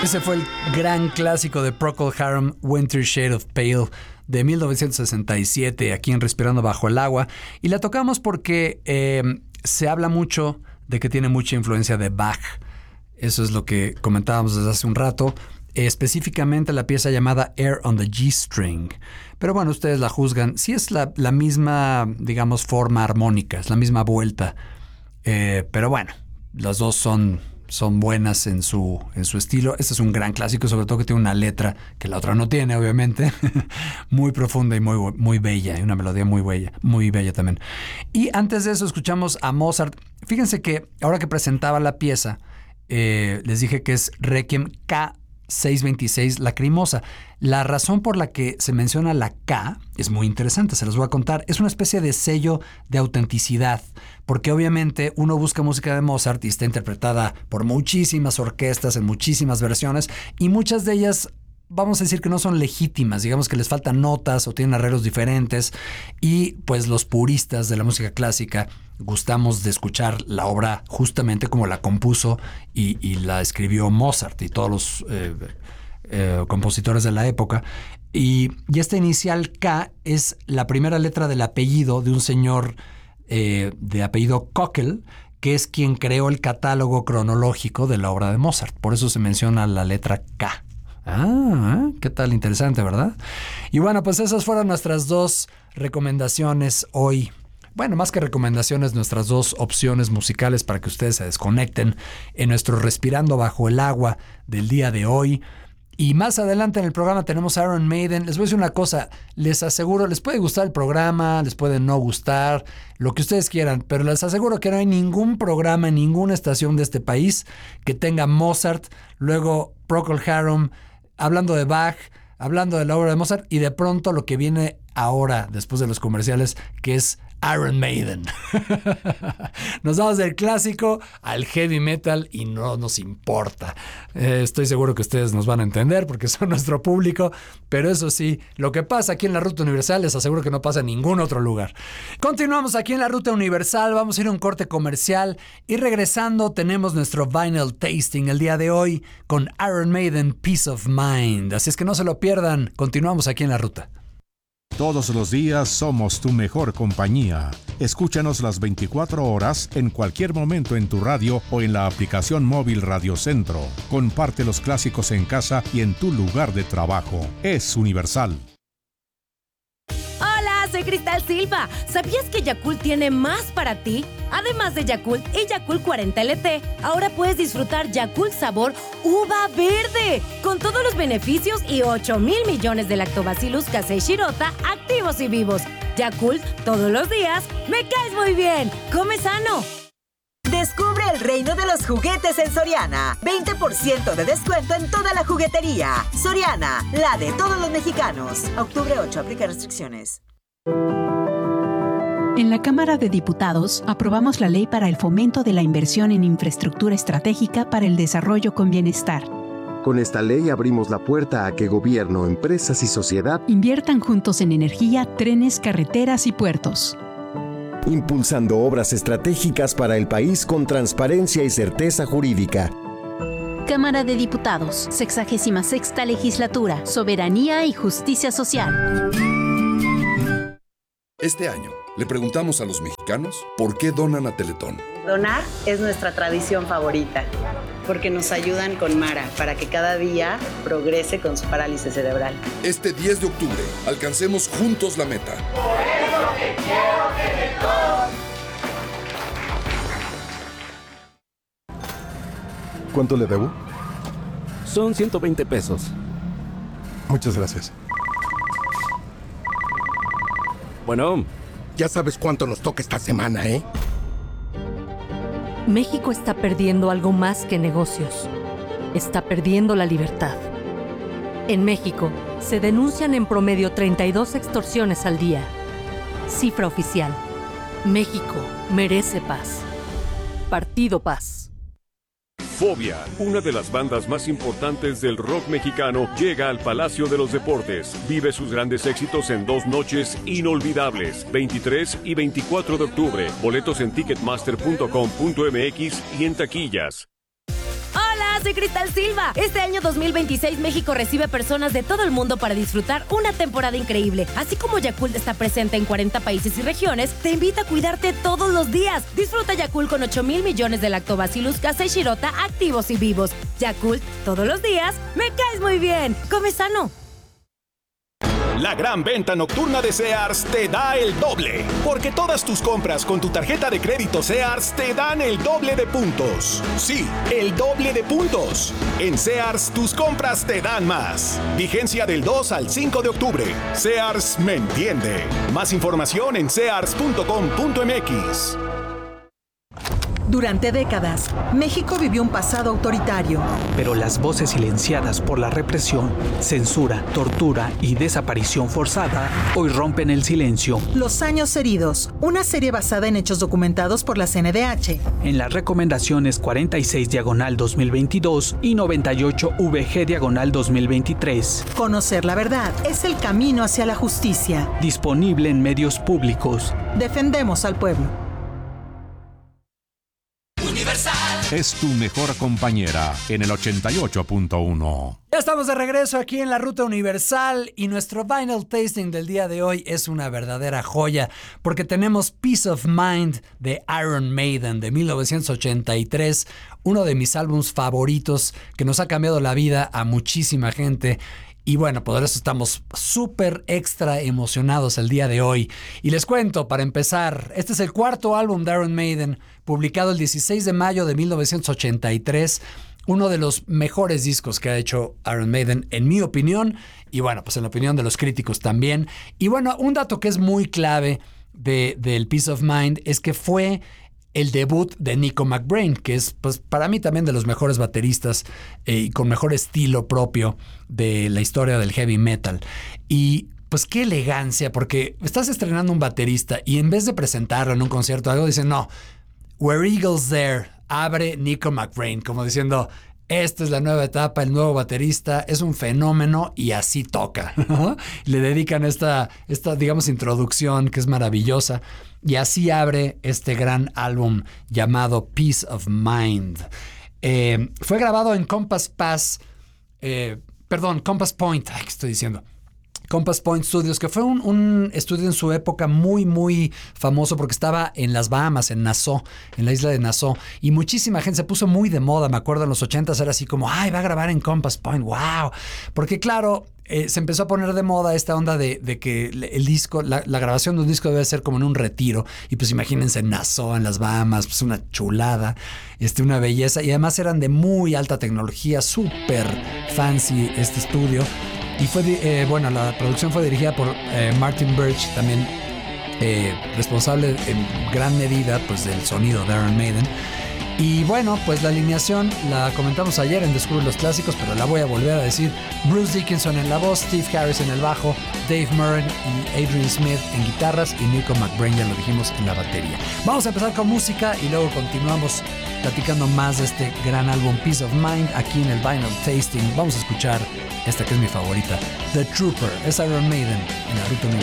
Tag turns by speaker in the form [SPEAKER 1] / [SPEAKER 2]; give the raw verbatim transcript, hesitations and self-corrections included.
[SPEAKER 1] Ese fue el gran clásico de Procol Harum, Winter Shade of Pale, de mil novecientos sesenta y siete, aquí en Respirando Bajo el Agua. Y la tocamos porque eh, se habla mucho de que tiene mucha influencia de Bach. Eso es lo que comentábamos desde hace un rato. Eh, específicamente la pieza llamada Air on the G-String. Pero bueno, ustedes la juzgan. Sí es la, la misma, digamos, forma armónica, es la misma vuelta. Eh, pero bueno, las dos son... son buenas en su, en su estilo. Este es un gran clásico, sobre todo que tiene una letra que la otra no tiene, obviamente. Muy profunda y muy, muy bella. Y una melodía muy bella, muy bella también. Y antes de eso escuchamos a Mozart. Fíjense que ahora que presentaba la pieza, eh, les dije que es Requiem K seiscientos veintiséis Lacrimosa. La razón por la que se menciona la K es muy interesante, se los voy a contar. Es una especie de sello de autenticidad, porque obviamente uno busca música de Mozart y está interpretada por muchísimas orquestas en muchísimas versiones, y muchas de ellas, vamos a decir que no son legítimas, digamos que les faltan notas o tienen arreglos diferentes, y pues los puristas de la música clásica gustamos de escuchar la obra justamente como la compuso y, y la escribió Mozart y todos los eh, eh, compositores de la época. Y, y esta inicial K es la primera letra del apellido de un señor eh, de apellido Köchel, que es quien creó el catálogo cronológico de la obra de Mozart. Por eso se menciona la letra K. Ah, qué tal, interesante, ¿verdad? Y bueno, pues esas fueron nuestras dos recomendaciones hoy. Bueno, más que recomendaciones, nuestras dos opciones musicales para que ustedes se desconecten en nuestro Respirando Bajo el Agua del día de hoy. Y más adelante en el programa tenemos a Iron Maiden. Les voy a decir una cosa, les aseguro, les puede gustar el programa, les puede no gustar, lo que ustedes quieran, pero les aseguro que no hay ningún programa en ninguna estación de este país que tenga Mozart, luego Procol Harum, hablando de Bach, hablando de la obra de Mozart, y de pronto lo que viene ahora, después de los comerciales, que es Iron Maiden. Nos vamos del clásico al heavy metal y no nos importa. Eh, estoy seguro que ustedes nos van a entender porque son nuestro público, pero eso sí, lo que pasa aquí en la Ruta Universal les aseguro que no pasa en ningún otro lugar. Continuamos aquí en la Ruta Universal, vamos a ir a un corte comercial y regresando tenemos nuestro vinyl tasting el día de hoy con Iron Maiden Peace of Mind. Así es que no se lo pierdan, continuamos aquí en la Ruta.
[SPEAKER 2] Todos los días somos tu mejor compañía. Escúchanos las veinticuatro horas en cualquier momento en tu radio o en la aplicación móvil Radio Centro. Comparte los clásicos en casa y en tu lugar de trabajo. Es Universal.
[SPEAKER 3] Hola, soy Cristal Silva. ¿Sabías que Yakult tiene más para ti? Además de Yakult y Yakult cuarenta L T, ahora puedes disfrutar Yakult sabor uva verde, con todos los beneficios y ocho mil millones de lactobacillus casei shirota activos y vivos. Yakult, todos los días, me caes muy bien. ¡Come sano!
[SPEAKER 4] Descubre el reino de los juguetes en Soriana. veinte por ciento de descuento en toda la juguetería. Soriana, la de todos los mexicanos. Octubre ocho, aplica restricciones.
[SPEAKER 5] En la Cámara de Diputados aprobamos la Ley para el Fomento de la Inversión en Infraestructura Estratégica para el Desarrollo con Bienestar.
[SPEAKER 6] Con esta ley abrimos la puerta a que gobierno, empresas y sociedad
[SPEAKER 5] inviertan juntos en energía, trenes, carreteras y puertos,
[SPEAKER 6] impulsando obras estratégicas para el país con transparencia y certeza jurídica.
[SPEAKER 7] Cámara de Diputados, sexagésima sexta Legislatura, Soberanía y Justicia Social.
[SPEAKER 8] Este año, le preguntamos a los mexicanos por qué donan a Teletón.
[SPEAKER 9] Donar es nuestra tradición favorita, porque nos ayudan con Mara para que cada día progrese con su parálisis cerebral.
[SPEAKER 8] Este diez de octubre, alcancemos juntos la meta.
[SPEAKER 10] Por eso te quiero, Teletón.
[SPEAKER 11] ¿Cuánto le debo?
[SPEAKER 12] Son ciento veinte pesos.
[SPEAKER 11] Muchas gracias.
[SPEAKER 12] Bueno,
[SPEAKER 13] ya sabes cuánto nos toca esta semana, ¿eh?
[SPEAKER 14] México está perdiendo algo más que negocios. Está perdiendo la libertad. En México, se denuncian en promedio treinta y dos extorsiones al día. Cifra oficial. México merece paz. Partido Paz.
[SPEAKER 15] Fobia, una de las bandas más importantes del rock mexicano, llega al Palacio de los Deportes. Vive sus grandes éxitos en dos noches inolvidables, veintitrés y veinticuatro de octubre. Boletos en ticketmaster punto com punto m x y en taquillas.
[SPEAKER 3] Hola, soy soy Cristal Silva. Este año dos mil veintiséis México recibe personas de todo el mundo para disfrutar una temporada increíble. Así como Yakult está presente en cuarenta países y regiones, te invita a cuidarte todos los días. Disfruta Yakult con ocho mil millones de Lactobacillus casei shirota activos y vivos. Yakult, todos los días, me caes muy bien. Come sano.
[SPEAKER 16] La gran venta nocturna de Sears te da el doble, porque todas tus compras con tu tarjeta de crédito Sears te dan el doble de puntos. Sí, el doble de puntos. En Sears, tus compras te dan más. Vigencia del dos al cinco de octubre. Sears me entiende. Más información en sears punto com punto m x.
[SPEAKER 17] Durante décadas, México vivió un pasado autoritario.
[SPEAKER 18] Pero las voces silenciadas por la represión, censura, tortura y desaparición forzada hoy rompen el silencio.
[SPEAKER 17] Los años heridos, una serie basada en hechos documentados por la C N D H.
[SPEAKER 18] En las recomendaciones cuarenta y seis diagonal dos mil veintidós y noventa y ocho V G diagonal dos mil veintitrés.
[SPEAKER 17] Conocer la verdad es el camino hacia la justicia.
[SPEAKER 18] Disponible en medios públicos.
[SPEAKER 17] Defendemos al pueblo.
[SPEAKER 2] Es tu mejor compañera en el ochenta y ocho punto uno.
[SPEAKER 1] Ya estamos de regreso aquí en la Ruta Universal y nuestro Vinyl Tasting del día de hoy es una verdadera joya porque tenemos Peace of Mind de Iron Maiden de mil novecientos ochenta y tres, uno de mis álbumes favoritos que nos ha cambiado la vida a muchísima gente. Y bueno, por eso estamos súper extra emocionados el día de hoy. Y les cuento, para empezar, este es el cuarto álbum de Iron Maiden, publicado el dieciséis de mayo de mil novecientos ochenta y tres. Uno de los mejores discos que ha hecho Iron Maiden, en mi opinión. Y bueno, pues en la opinión de los críticos también. Y bueno, un dato que es muy clave de, del Peace of Mind es que fue el debut de Nico McBrain, que es pues para mí también de los mejores bateristas eh, y con mejor estilo propio de la historia del heavy metal. Y pues qué elegancia, porque estás estrenando un baterista y en vez de presentarlo en un concierto o algo, dicen, no, Where Eagles There, abre Nico McBrain, como diciendo, esta es la nueva etapa, el nuevo baterista, es un fenómeno y así toca, ¿no? Le dedican esta, esta, digamos, introducción que es maravillosa. Y así abre este gran álbum llamado Peace of Mind. Eh, fue grabado en Compass Pass, eh, perdón, Compass Point, ay, ¿qué estoy diciendo? Compass Point Studios, que fue un, un estudio en su época muy, muy famoso porque estaba en las Bahamas, en Nassau, en la isla de Nassau. Y muchísima gente se puso muy de moda, me acuerdo en los ochentas era así como, ay, va a grabar en Compass Point, wow. Porque claro, eh, se empezó a poner de moda esta onda de, de que el disco, la, la grabación de un disco debe ser como en un retiro. Y pues imagínense en Nassau, en las Bahamas, pues una chulada, este, una belleza. Y además eran de muy alta tecnología, súper fancy este estudio. Y fue, eh, bueno, la producción fue dirigida por eh, Martin Birch, también eh, responsable en gran medida pues del sonido de Iron Maiden. Y bueno, pues la alineación la comentamos ayer en Descubre los Clásicos, pero la voy a volver a decir. Bruce Dickinson en la voz, Steve Harris en el bajo, Dave Murren y Adrian Smith en guitarras y Nico McBrain, ya lo dijimos, en la batería. Vamos a empezar con música y luego continuamos platicando más de este gran álbum Peace of Mind aquí en el Vinyl Tasting. Vamos a escuchar esta que es mi favorita, The Trooper, es Iron Maiden en la Ruta Universal.